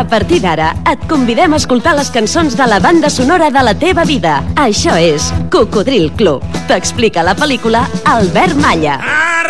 partir d'ara, et convidem a escoltar les cançons de la banda sonora de la teva vida. Això és Cocodril Club. T'explica la pel·lícula Albert Malla.